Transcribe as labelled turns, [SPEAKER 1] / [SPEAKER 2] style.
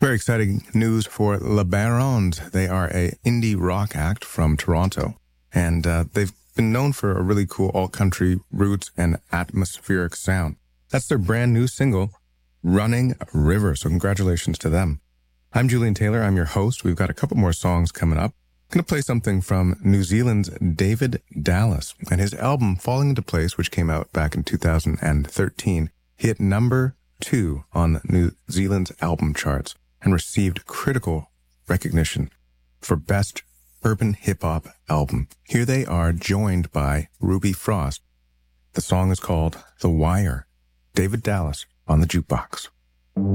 [SPEAKER 1] Very exciting news for Le Barons. They are a indie rock act from Toronto, and they've been known for a really cool alt-country roots and atmospheric sound. That's their brand new single, Running River, so congratulations to them. I'm Julian Taylor. I'm your host. We've got a couple more songs coming up. I'm going to play something from New Zealand's David Dallas, and his album Falling Into Place, which came out back in 2013, hit number 2 on New Zealand's album charts and received critical recognition for Best Urban Hip Hop Album. Here they are, joined by Ruby Frost. The song is called The Wire. David Dallas on the jukebox.